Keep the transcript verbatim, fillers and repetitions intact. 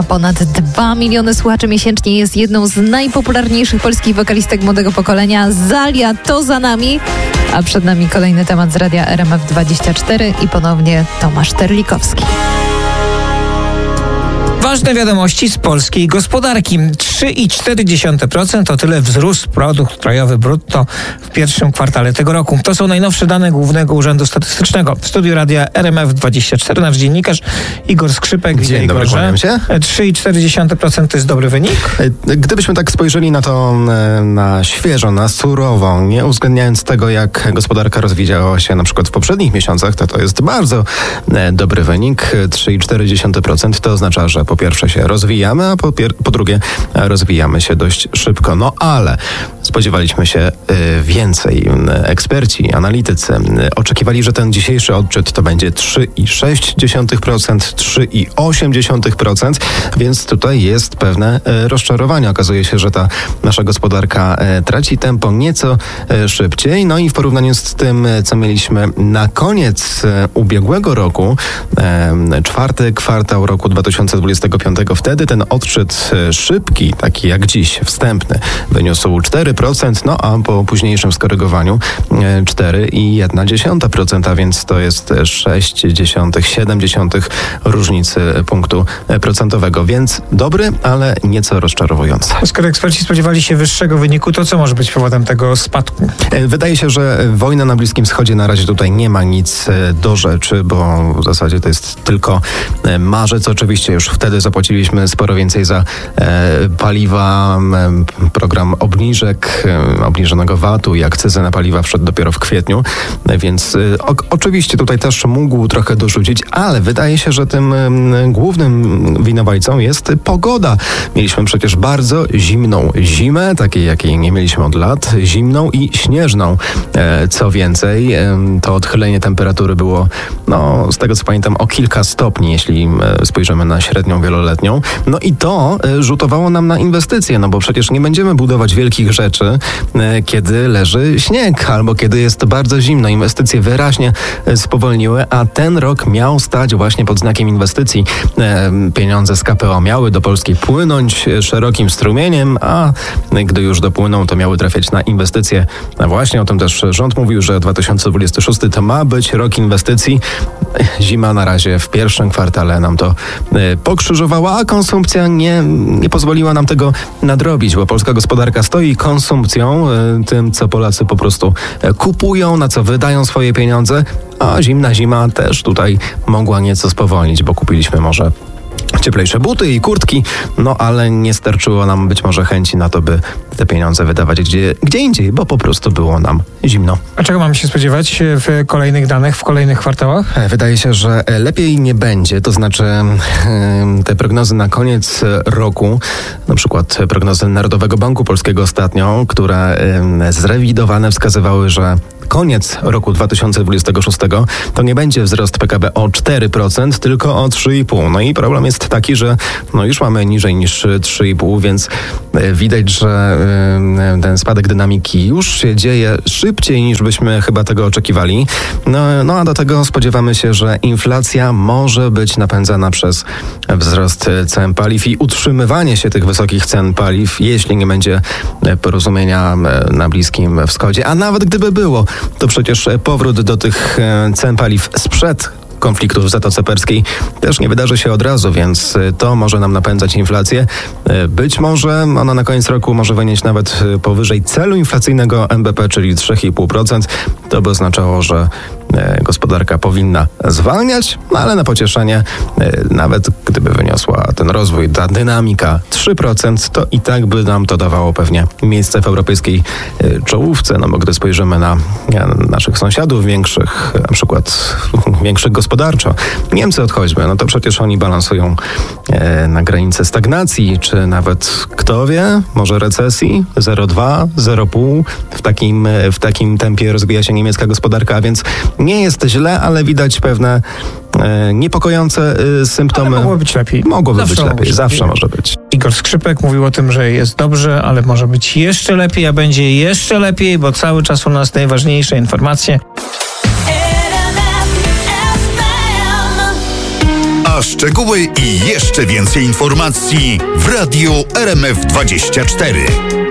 Ponad dwa miliony słuchaczy miesięcznie, jest jedną z najpopularniejszych polskich wokalistek młodego pokolenia. Zalia to za nami, a przed nami kolejny temat z radia R M F dwadzieścia cztery i ponownie Tomasz Terlikowski. Ważne wiadomości z polskiej gospodarki. trzy i cztery procent to tyle wzrósł produkt krajowy brutto w pierwszym kwartale tego roku. To są najnowsze dane Głównego Urzędu Statystycznego. W studiu radia R M F dwadzieścia cztery nasz dziennikarz Igor Skrzypek. Dzień dobry, kłaniam się. trzy i cztery procent to jest dobry wynik? Gdybyśmy tak spojrzeli na to na świeżo, na surowo, nie uwzględniając tego, jak gospodarka rozwijała się na przykład w poprzednich miesiącach, to to jest bardzo dobry wynik. trzy i cztery procent to oznacza, że po pierwsze się rozwijamy, a po, pier- po drugie rozwijamy się dość szybko. No ale spodziewaliśmy się y, więcej. Eksperci, analitycy y, oczekiwali, że ten dzisiejszy odczyt to będzie trzy i sześć procent, trzy i osiem procent, więc tutaj jest pewne y, rozczarowanie. Okazuje się, że ta nasza gospodarka y, traci tempo nieco y, szybciej. No i w porównaniu z tym, y, co mieliśmy na koniec y, ubiegłego roku, y, czwarty kwartał roku dwa tysiące dwudziestego piątego, wtedy ten odczyt szybki, taki jak dziś, wstępny, wyniósł cztery procent, no a po późniejszym skorygowaniu cztery i jedna dziesiąta procent, a więc to jest sześć dziesiątych, siedem dziesiątych różnicy punktu procentowego, więc dobry, ale nieco rozczarowujący. Skoro eksperci spodziewali się wyższego wyniku, to co może być powodem tego spadku? Wydaje się, że wojna na Bliskim Wschodzie na razie tutaj nie ma nic do rzeczy, bo w zasadzie to jest tylko marzec. Oczywiście już wtedy zapłaciliśmy sporo więcej za e, paliwa, e, program obniżek, e, obniżonego V A T-u i akcyzy na paliwa wszedł dopiero w kwietniu, e, więc e, o, oczywiście tutaj też mógł trochę dorzucić, ale wydaje się, że tym e, głównym winowajcą jest pogoda. Mieliśmy przecież bardzo zimną zimę, takiej jakiej nie mieliśmy od lat, zimną i śnieżną. E, co więcej, e, to odchylenie temperatury było, no z tego co pamiętam, o kilka stopni, jeśli e, spojrzymy na średnią wieloletnią. No i to y, rzutowało nam na inwestycje, no bo przecież nie będziemy budować wielkich rzeczy, y, kiedy leży śnieg albo kiedy jest bardzo zimno. Inwestycje wyraźnie y, spowolniły, a ten rok miał stać właśnie pod znakiem inwestycji. Y, pieniądze z K P O miały do Polski płynąć szerokim strumieniem, a y, gdy już dopłyną, to miały trafiać na inwestycje. A właśnie o tym też rząd mówił, że dwa tysiące dwudziesty szósty to ma być rok inwestycji. Zima na razie w pierwszym kwartale nam to y, pokrzyżowała, a konsumpcja nie, nie pozwoliła nam tego nadrobić, bo polska gospodarka stoi konsumpcją, y, tym co Polacy po prostu kupują, na co wydają swoje pieniądze, a zimna zima też tutaj mogła nieco spowolnić, bo kupiliśmy może cieplejsze buty i kurtki, no ale nie starczyło nam być może chęci na to, by te pieniądze wydawać gdzie, gdzie indziej, bo po prostu było nam zimno. A czego mamy się spodziewać w kolejnych danych, w kolejnych kwartałach? Wydaje się, że lepiej nie będzie, to znaczy te prognozy na koniec roku, na przykład prognozy Narodowego Banku Polskiego ostatnio, które zrewidowane wskazywały, że koniec roku dwa tysiące dwudziestego szóstego to nie będzie wzrost P K B o cztery procent, tylko o trzy i pół procent. No i problem jest taki, że no już mamy niżej niż trzy i pół procent, więc widać, że ten spadek dynamiki już się dzieje szybciej niż byśmy chyba tego oczekiwali. No, no a do tego spodziewamy się, że inflacja może być napędzana przez wzrost cen paliw i utrzymywanie się tych wysokich cen paliw, jeśli nie będzie porozumienia na Bliskim Wschodzie. A nawet gdyby było, to przecież powrót do tych cen paliw sprzed konfliktów w Zatoce Perskiej też nie wydarzy się od razu, więc to może nam napędzać inflację. Być może ona na koniec roku może wynieść nawet powyżej celu inflacyjnego M B P, czyli trzy i pół procent. To by oznaczało, że gospodarka powinna zwalniać, no ale na pocieszenie, nawet gdyby wyniosła ten rozwój, ta dynamika trzy procent, to i tak by nam to dawało pewnie miejsce w europejskiej czołówce, no bo gdy spojrzymy na naszych sąsiadów większych, na przykład większych gospodarczo, Niemcy odchodźmy, no to przecież oni balansują na granicy stagnacji, czy nawet, kto wie, może recesji, zero przecinek dwa, zero przecinek pięć, w takim, w takim tempie rozwija się niemiecka gospodarka, a więc nie jest źle, ale widać pewne e, niepokojące e, symptomy. Ale mogło być lepiej. Mogłoby Zawsze być lepiej, być zawsze lepiej. może być. Igor Skrzypek mówił o tym, że jest dobrze, ale może być jeszcze lepiej, a będzie jeszcze lepiej, bo cały czas u nas najważniejsze informacje. A szczegóły i jeszcze więcej informacji w Radiu R M F dwadzieścia cztery.